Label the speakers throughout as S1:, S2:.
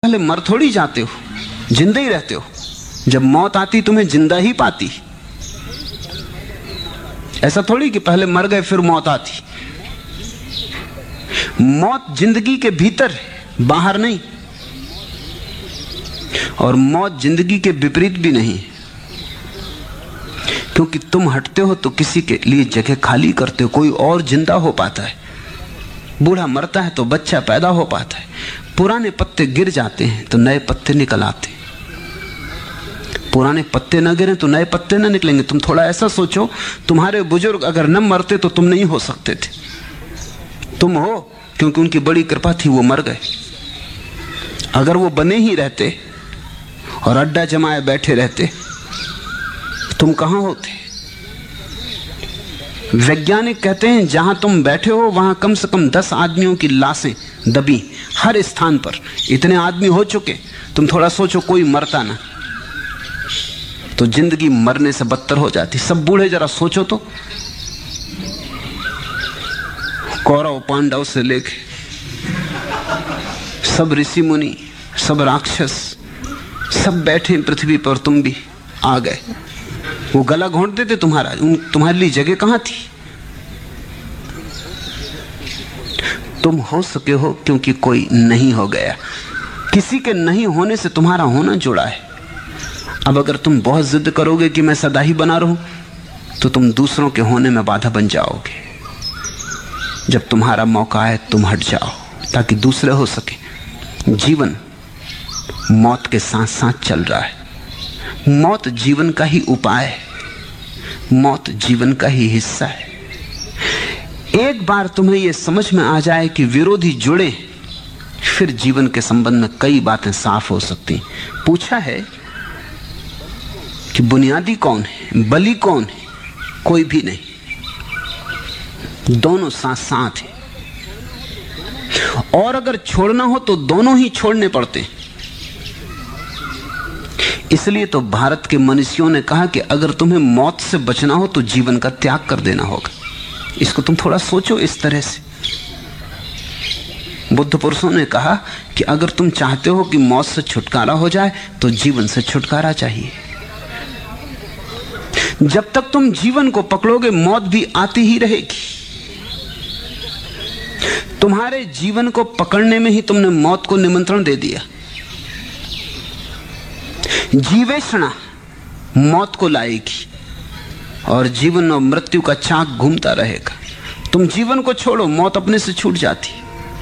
S1: पहले मर थोड़ी जाते हो, जिंदा ही रहते हो। जब मौत आती तुम्हें जिंदा ही पाती। ऐसा थोड़ी कि पहले मर गए फिर मौत आती। मौत जिंदगी के भीतर है, बाहर नहीं। और मौत जिंदगी के विपरीत भी नहीं, क्योंकि तुम हटते हो तो किसी के लिए जगह खाली करते हो, कोई और जिंदा हो पाता है। बूढ़ा मरता है तो बच्चा पैदा हो पाता है। पुराने पत्ते गिर जाते हैं तो नए पत्ते निकल आते हैं। पुराने पत्ते न गिरे तो नए पत्ते न निकलेंगे। तुम थोड़ा ऐसा सोचो, तुम्हारे बुजुर्ग अगर न मरते तो तुम नहीं हो सकते थे। तुम हो क्योंकि उनकी बड़ी कृपा थी, वो मर गए। अगर वो बने ही रहते और अड्डा जमाए बैठे रहते, तुम कहां होते? वैज्ञानिक कहते हैं जहां तुम बैठे हो वहां कम से कम 10 आदमियों की लाशें दबी, हर स्थान पर। इतने आदमी हो चुके। तुम थोड़ा सोचो, कोई मरता ना तो जिंदगी मरने से बदतर हो जाती। सब बूढ़े जरा सोचो तो, कौरव पांडव से लेके सब ऋषि मुनि, सब राक्षस, सब बैठे पृथ्वी पर, तुम भी आ गए। वो गला घोंट देते तुम्हारा, तुम्हारे लिए जगह कहां थी? तुम हो सके हो क्योंकि कोई नहीं हो गया। किसी के नहीं होने से तुम्हारा होना जुड़ा है। अब अगर तुम बहुत जिद करोगे कि मैं सदा ही बना रहूं, तो तुम दूसरों के होने में बाधा बन जाओगे। जब तुम्हारा मौका आए तुम हट जाओ ताकि दूसरे हो सके। जीवन मौत के साथ साथ चल रहा है। मौत जीवन का ही उपाय है, मौत जीवन का ही हिस्सा है। एक बार तुम्हें यह समझ में आ जाए कि विरोधी जुड़े, फिर जीवन के संबंध में कई बातें साफ हो सकती। पूछा है कि बुनियादी कौन है, बली कौन है? कोई भी नहीं, दोनों साथ साथ हैं। और अगर छोड़ना हो तो दोनों ही छोड़ने पड़ते। इसलिए तो भारत के मनीषियों ने कहा कि अगर तुम्हें मौत से बचना हो तो जीवन का त्याग कर देना होगा। इसको तुम थोड़ा सोचो इस तरह से। बुद्ध पुरुषों ने कहा कि अगर तुम चाहते हो कि मौत से छुटकारा हो जाए तो जीवन से छुटकारा चाहिए। जब तक तुम जीवन को पकड़ोगे मौत भी आती ही रहेगी। तुम्हारे जीवन को पकड़ने में ही तुमने मौत को निमंत्रण दे दिया। जीवेषणा मौत को लाएगी और जीवन और मृत्यु का चाक घूमता रहेगा। तुम जीवन को छोड़ो, मौत अपने से छूट जाती।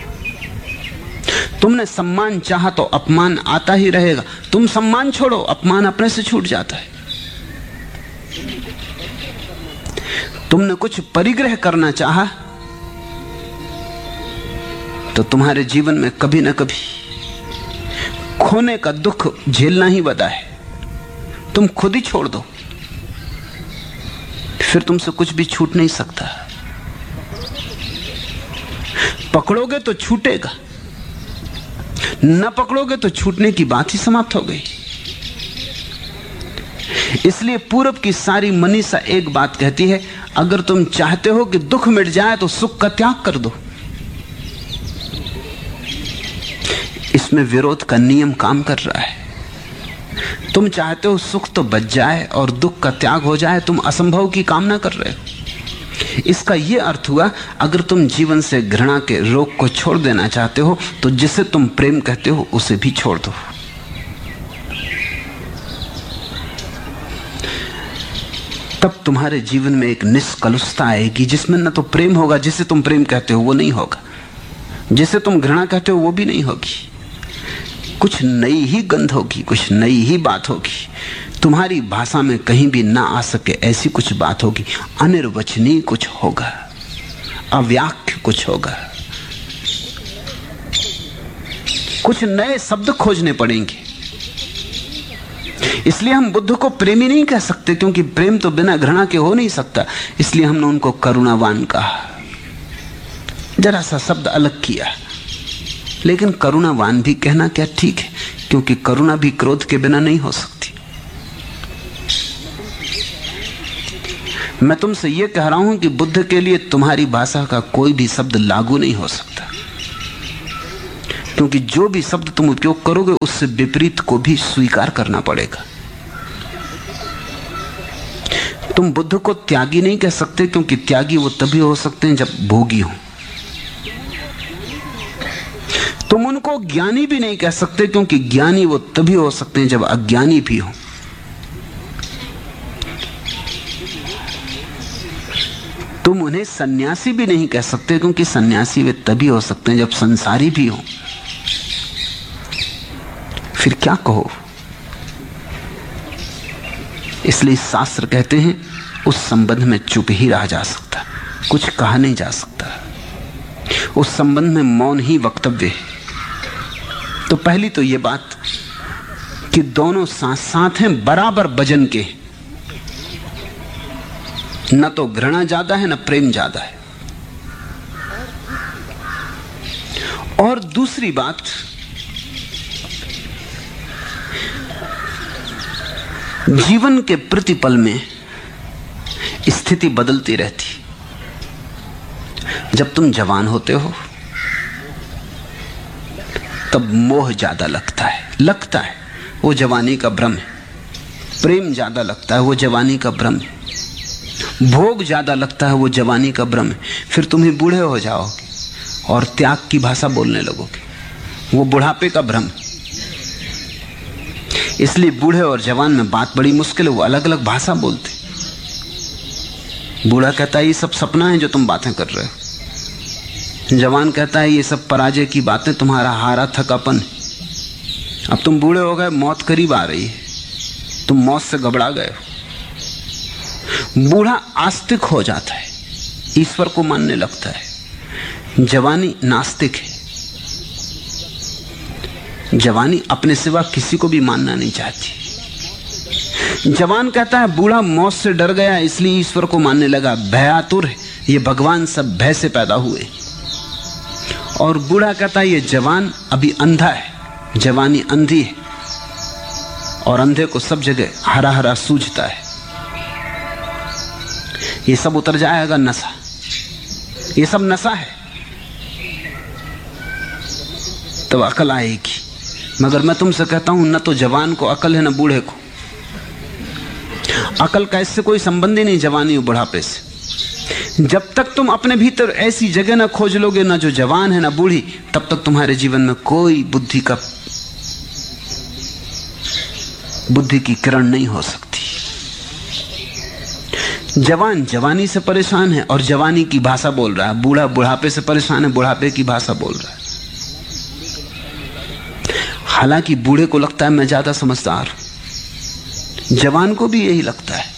S1: तुमने सम्मान चाहा तो अपमान आता ही रहेगा। तुम सम्मान छोड़ो, अपमान अपने से छूट जाता है। तुमने कुछ परिग्रह करना चाहा तो तुम्हारे जीवन में कभी ना कभी खोने का दुख झेलना ही बदा है। तुम खुद ही छोड़ दो, फिर तुमसे कुछ भी छूट नहीं सकता। पकड़ोगे तो छूटेगा, न पकड़ोगे तो छूटने की बात ही समाप्त हो गई। इसलिए पूरब की सारी मनीषा एक बात कहती है, अगर तुम चाहते हो कि दुख मिट जाए तो सुख का त्याग कर दो। इसमें विरोध का नियम काम कर रहा है। तुम चाहते हो सुख तो बच जाए और दुख का त्याग हो जाए, तुम असंभव की कामना कर रहे हो। इसका यह अर्थ हुआ, अगर तुम जीवन से घृणा के रोग को छोड़ देना चाहते हो तो जिसे तुम प्रेम कहते हो उसे भी छोड़ दो। तब तुम्हारे जीवन में एक निष्कलुषता आएगी जिसमें न तो प्रेम होगा, जिसे तुम प्रेम कहते हो वो नहीं होगा, जिसे तुम घृणा कहते हो वो भी नहीं होगी। कुछ नई ही गंध होगी, कुछ नई ही बात होगी। तुम्हारी भाषा में कहीं भी ना आ सके ऐसी कुछ बात होगी। अनिर्वचनीय कुछ होगा, अव्याख्य कुछ होगा। कुछ नए शब्द खोजने पड़ेंगे। इसलिए हम बुद्ध को प्रेमी नहीं कह सकते, क्योंकि प्रेम तो बिना घृणा के हो नहीं सकता। इसलिए हमने उनको करुणावान कहा, जरा सा शब्द अलग किया। लेकिन करुणावान भी कहना क्या ठीक है, क्योंकि करुणा भी क्रोध के बिना नहीं हो सकती। मैं तुमसे यह कह रहा हूं कि बुद्ध के लिए तुम्हारी भाषा का कोई भी शब्द लागू नहीं हो सकता। क्योंकि जो भी शब्द तुम उपयोग करोगे उससे विपरीत को भी स्वीकार करना पड़ेगा। तुम बुद्ध को त्यागी नहीं कह सकते, क्योंकि त्यागी वो तभी हो सकते हैं जब भोगी हो। तुम उनको ज्ञानी भी नहीं कह सकते, क्योंकि ज्ञानी वो तभी हो सकते हैं जब अज्ञानी भी हो। तुम उन्हें सन्यासी भी नहीं कह सकते, क्योंकि सन्यासी वे तभी हो सकते हैं जब संसारी भी हो। फिर क्या कहो? इसलिए शास्त्र कहते हैं उस संबंध में चुप ही रहा जा सकता, कुछ कहा नहीं जा सकता। उस संबंध में मौन ही वक्तव्य है। तो पहली तो ये बात कि दोनों साथ साथ हैं, बराबर वजन के। न तो घृणा ज्यादा है, न प्रेम ज्यादा है। और दूसरी बात, जीवन के प्रतिपल में स्थिति बदलती रहती। जब तुम जवान होते हो तब मोह ज्यादा लगता है, वो जवानी का भ्रम है। प्रेम ज्यादा लगता है, वो जवानी का भ्रम है। भोग ज्यादा लगता है, वो जवानी का भ्रम है। फिर तुम्हें बूढ़े हो जाओगे और त्याग की भाषा बोलने लगोगे, वो बुढ़ापे का भ्रम। इसलिए बूढ़े और जवान में बात बड़ी मुश्किल है, वो अलग अलग भाषा बोलते। बूढ़ा कहता है ये सब सपना है जो तुम बातें कर रहे हो। जवान कहता है ये सब पराजय की बातें, तुम्हारा हारा थकापन। अब तुम बूढ़े हो गए, मौत करीब आ रही है, तुम मौत से घबरा गए हो। बूढ़ा आस्तिक हो जाता है, ईश्वर को मानने लगता है। जवानी नास्तिक है। जवानी अपने सिवा किसी को भी मानना नहीं चाहती। जवान कहता है बूढ़ा मौत से डर गया इसलिए ईश्वर को मानने लगा, भयातुर है, ये भगवान सब भय से पैदा हुए। और बूढ़ा कहता है ये जवान अभी अंधा है, जवानी अंधी है, और अंधे को सब जगह हरा हरा सूझता है। ये सब उतर जाएगा नशा, ये सब नशा है, तब अकल आएगी। मगर मैं तुमसे कहता हूं न तो जवान को अकल है न बूढ़े को। अकल का इससे कोई संबंध ही नहीं, जवानी और बुढ़ापे से। जब तक तुम अपने भीतर ऐसी जगह न खोज लोगे, न जो जवान है न बूढ़ी, तब तक तुम्हारे जीवन में कोई बुद्धि की किरण नहीं हो सकती। जवान जवानी से परेशान है और जवानी की भाषा बोल रहा है, बूढ़ा बुढ़ापे से परेशान है, बुढ़ापे की भाषा बोल रहा है। हालांकि बूढ़े को लगता है मैं ज्यादा समझदार हूं, जवान को भी यही लगता है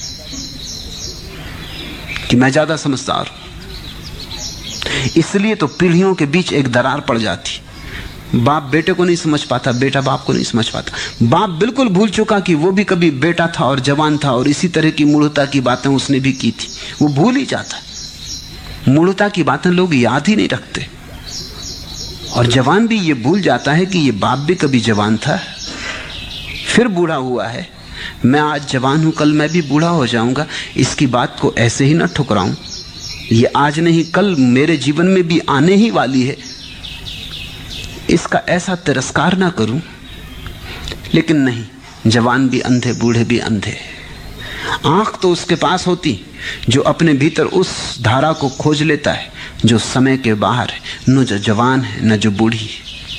S1: कि मैं ज्यादा समझदार हूं। इसलिए तो पीढ़ियों के बीच एक दरार पड़ जाती। बाप बेटे को नहीं समझ पाता, बेटा बाप को नहीं समझ पाता। बाप बिल्कुल भूल चुका कि वो भी कभी बेटा था और जवान था, और इसी तरह की मूढ़ता की बातें उसने भी की थी। वो भूल ही जाता। मूढ़ता की बातें लोग याद ही नहीं रखते। और जवान भी ये भूल जाता है कि ये बाप भी कभी जवान था, फिर बूढ़ा हुआ है। मैं आज जवान हूं, कल मैं भी बूढ़ा हो जाऊंगा। इसकी बात को ऐसे ही ना ठुकराऊं। ये आज नहीं कल मेरे जीवन में भी आने ही वाली है, इसका ऐसा तिरस्कार ना करूं। लेकिन नहीं, जवान भी अंधे, बूढ़े भी अंधे। आंख तो उसके पास होती जो अपने भीतर उस धारा को खोज लेता है जो समय के बाहर है, न जो जवान है न जो बूढ़ी है।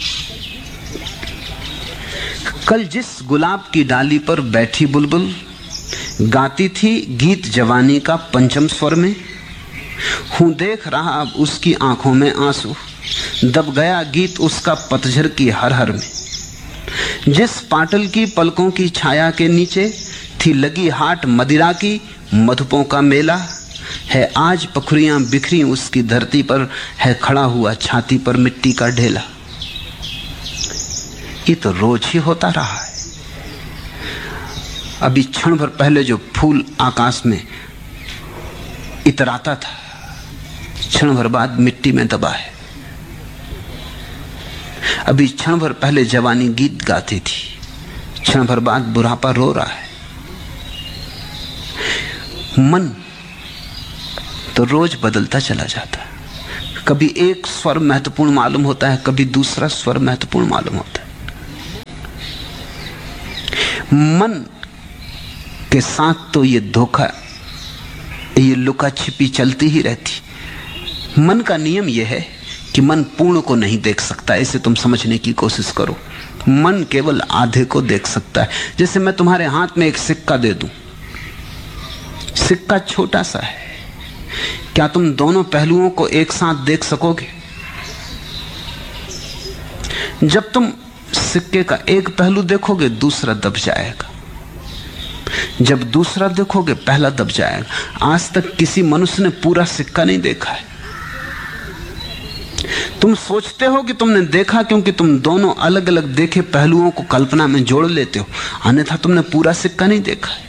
S1: कल जिस गुलाब की डाली पर बैठी बुलबुल गाती थी गीत जवानी का पंचम स्वर में, हूं देख रहा अब उसकी आंखों में आंसू, दब गया गीत उसका पतझर की हर हर में। जिस पाटल की पलकों की छाया के नीचे थी लगी हाट मदिरा की, मधुपों का मेला है आज पखुरियां बिखरी उसकी धरती पर, है खड़ा हुआ छाती पर मिट्टी का ढेला। ये तो रोज ही होता रहा है। अभी क्षण भर पहले जो फूल आकाश में इतराता था, क्षण भर बाद मिट्टी में दबा है। अभी क्षण भर पहले जवानी गीत गाती थी, क्षण भर बाद बुढ़ापा रो रहा है। मन तो रोज बदलता चला जाता है। कभी एक स्वर महत्वपूर्ण मालूम होता है, कभी दूसरा स्वर महत्वपूर्ण मालूम होता है। मन के साथ तो ये धोखा, ये लुका छिपी चलती ही रहती। मन का नियम यह है कि मन पूर्ण को नहीं देख सकता। इसे तुम समझने की कोशिश करो। मन केवल आधे को देख सकता है। जैसे मैं तुम्हारे हाथ में एक सिक्का दे दूं, सिक्का छोटा सा है, क्या तुम दोनों पहलुओं को एक साथ देख सकोगे? जब तुम सिक्के का एक पहलू देखोगे, दूसरा दब जाएगा। जब दूसरा देखोगे, पहला दब जाएगा। आज तक किसी मनुष्य ने पूरा सिक्का नहीं देखा है। तुम सोचते हो कि तुमने देखा क्योंकि तुम दोनों अलग अलग देखे पहलुओं को कल्पना में जोड़ लेते हो, अन्यथा तुमने पूरा सिक्का नहीं देखा है।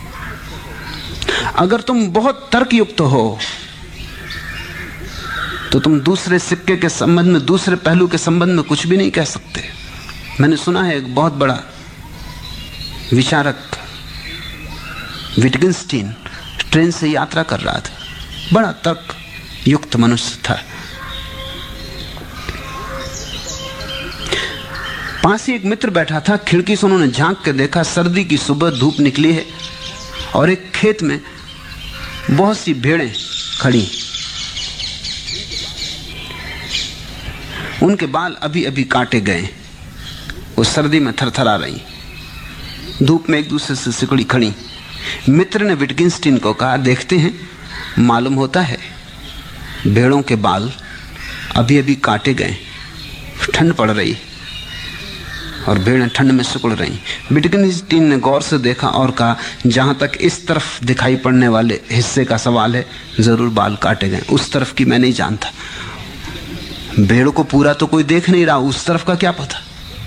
S1: अगर तुम बहुत तर्कयुक्त हो तो तुम दूसरे सिक्के के संबंध में, दूसरे पहलू के संबंध में कुछ भी नहीं कह सकते। मैंने सुना है एक बहुत बड़ा विचारक विटगेंस्टाइन ट्रेन से यात्रा कर रहा था। बड़ा तर्क युक्त मनुष्य था। पास ही एक मित्र बैठा था। खिड़की से उन्होंने झांक के देखा, सर्दी की सुबह धूप निकली है और एक खेत में बहुत सी भेड़ें खड़ी। उनके बाल अभी अभी काटे गए, वो सर्दी में थरथरा रही, धूप में एक दूसरे से सिकुड़ी खड़ी। मित्र ने विटगेंस्टाइन को कहा, देखते हैं, मालूम होता है भेड़ों के बाल अभी अभी काटे गए, ठंड पड़ रही और भेड़ें ठंड में सिकुड़ रही। विटगेंस्टाइन ने गौर से देखा और कहा, जहां तक इस तरफ दिखाई पड़ने वाले हिस्से का सवाल है, जरूर बाल काटे गए, उस तरफ की मैं नहीं जानता। भेड़ को पूरा तो कोई देख नहीं रहा, उस तरफ का क्या पता।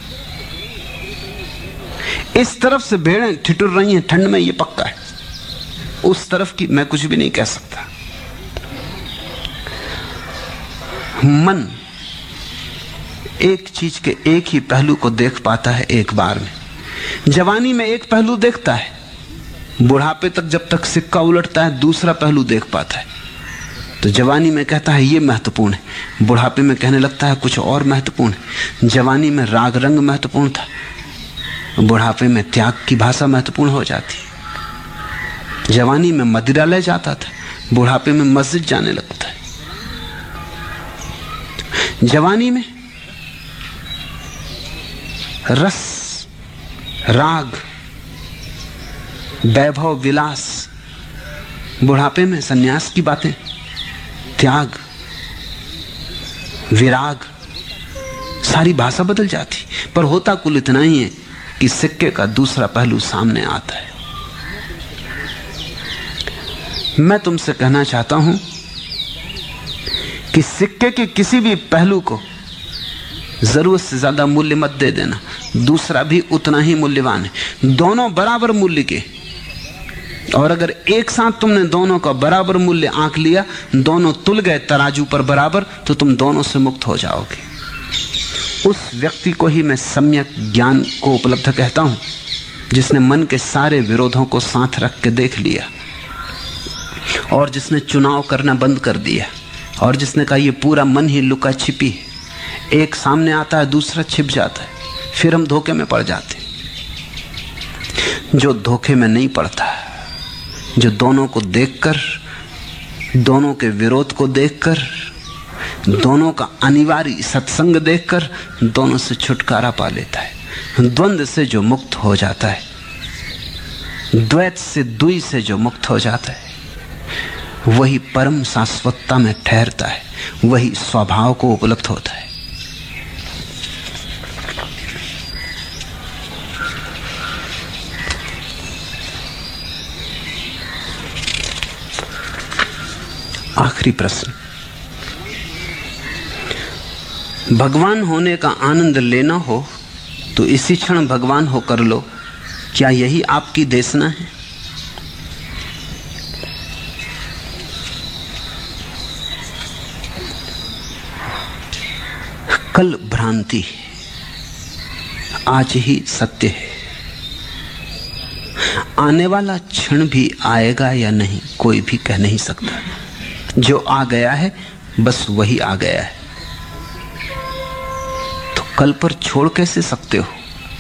S1: इस तरफ से भेड़ें ठिठुर रही हैं ठंड में, ये पक्का है। उस तरफ की मैं कुछ भी नहीं कह सकता। मन एक चीज के एक ही पहलू को देख पाता है एक बार में। जवानी में एक पहलू देखता है, बुढ़ापे तक जब तक सिक्का उलटता है दूसरा पहलू देख पाता है। तो जवानी में कहता है ये महत्वपूर्ण है, बुढ़ापे में कहने लगता है कुछ और महत्वपूर्ण है। जवानी में राग रंग महत्वपूर्ण था, बुढ़ापे में त्याग की भाषा महत्वपूर्ण हो जाती। जवानी में मदिरा ले जाता था, बुढ़ापे में मस्जिद जाने लगता है। जवानी में रस, राग, वैभव, विलास, बुढ़ापे में सन्यास की बातें, त्याग, विराग, सारी भाषा बदल जाती। पर होता कुल इतना ही है कि सिक्के का दूसरा पहलू सामने आता है। मैं तुमसे कहना चाहता हूं कि सिक्के के किसी भी पहलू को जरूरत से ज्यादा मूल्य मत दे देना, दूसरा भी उतना ही मूल्यवान है। दोनों बराबर मूल्य के, और अगर एक साथ तुमने दोनों का बराबर मूल्य आंक लिया, दोनों तुल गए तराजू पर बराबर, तो तुम दोनों से मुक्त हो जाओगे। उस व्यक्ति को ही मैं सम्यक ज्ञान को उपलब्ध कहता हूं, जिसने मन के सारे विरोधों को साथ रख के देख लिया और जिसने चुनाव करना बंद कर दिया और जिसने कहा ये पूरा मन ही लुका छिपी है, एक सामने आता है दूसरा छिप जाता है, फिर हम धोखे में पड़ जाते। जो धोखे में नहीं पड़ता, जो दोनों को देखकर, दोनों के विरोध को देखकर, दोनों का अनिवार्य सत्संग देखकर दोनों से छुटकारा पा लेता है। द्वंद्व से जो मुक्त हो जाता है, द्वैत से, द्वि से जो मुक्त हो जाता है, वही परम शाश्वतता में ठहरता है, वही स्वभाव को उपलब्ध होता है। आखिरी प्रश्न, भगवान होने का आनंद लेना हो तो इसी क्षण भगवान होकर लो, क्या यही आपकी देशना है? कल भ्रांति, आज ही सत्य है। आने वाला क्षण भी आएगा या नहीं कोई भी कह नहीं सकता। जो आ गया है बस वही आ गया है। तो कल पर छोड़ कैसे सकते हो?